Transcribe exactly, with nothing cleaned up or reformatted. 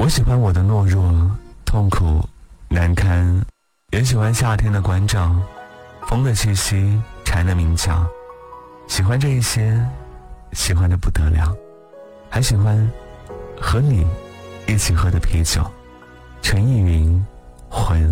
我喜欢我的懦弱、痛苦、难堪，也喜欢夏天的关照，风的气息，蝉的鸣叫，喜欢这一些，喜欢的不得了，还喜欢和你一起喝的啤酒。陈意云，婚。